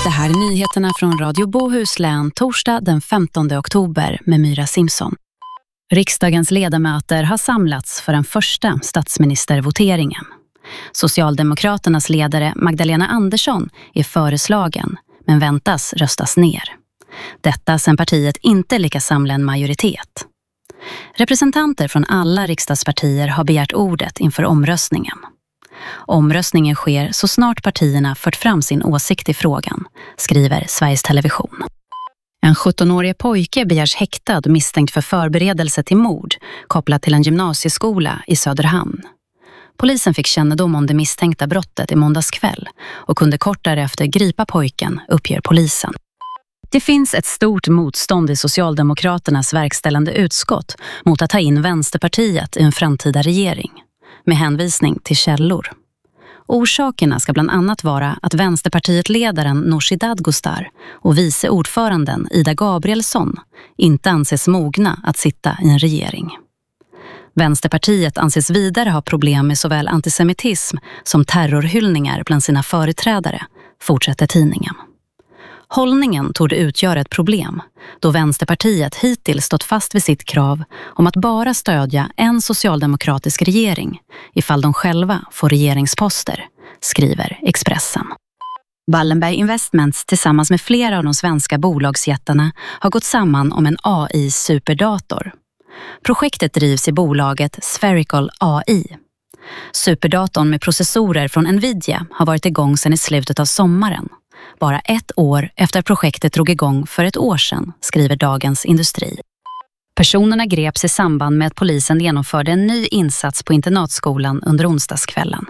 Det här är nyheterna från Radio Bohuslän torsdag den 15 oktober med Myra Simpson. Riksdagens ledamöter har samlats för den första statsministervoteringen. Socialdemokraternas ledare Magdalena Andersson är föreslagen men väntas röstas ner. Detta sedan partiet inte lyckas samla en majoritet. Representanter från alla riksdagspartier har begärt ordet inför omröstningen. Omröstningen sker så snart partierna fört fram sin åsikt i frågan, skriver Sveriges Television. En 17-årig pojke begärs häktad misstänkt för förberedelse till mord kopplat till en gymnasieskola i Söderhamn. Polisen fick kännedom om det misstänkta brottet i måndags kväll och kunde kort därefter gripa pojken, uppger polisen. Det finns ett stort motstånd i Socialdemokraternas verkställande utskott mot att ta in Vänsterpartiet i en framtida regering, med hänvisning till källor. Orsakerna ska bland annat vara att Vänsterpartiet-ledaren Nooshi Dadgostar och vice ordföranden Ida Gabrielsson inte anses mogna att sitta i en regering. Vänsterpartiet anses vidare ha problem med såväl antisemitism som terrorhyllningar bland sina företrädare, fortsätter tidningen. Hållningen torde utgöra ett problem, då Vänsterpartiet hittills stått fast vid sitt krav om att bara stödja en socialdemokratisk regering ifall de själva får regeringsposter, skriver Expressen. Wallenberg Investments tillsammans med flera av de svenska bolagsjättarna har gått samman om en AI-superdator. Projektet drivs i bolaget Spherical AI. Superdatorn med processorer från Nvidia har varit igång sedan i slutet av sommaren. Bara ett år efter projektet drog igång för ett år sedan, skriver Dagens Industri. Personerna greps i samband med att polisen genomförde en ny insats på internatskolan under onsdagskvällen.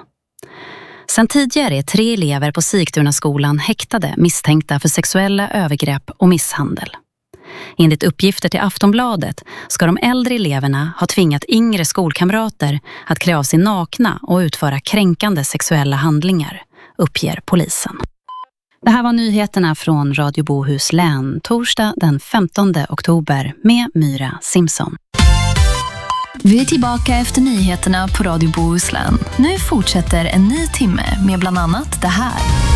Sen tidigare är 3 elever på Sigtunaskolan häktade misstänkta för sexuella övergrepp och misshandel. Enligt uppgifter till Aftonbladet ska de äldre eleverna ha tvingat yngre skolkamrater att klä av sig nakna och utföra kränkande sexuella handlingar, uppger polisen. Det här var nyheterna från Radio Bohuslän torsdag den 15 oktober med Myra Simpson. Vi är tillbaka efter nyheterna på Radio Bohuslän. Nu fortsätter en ny timme med bland annat det här.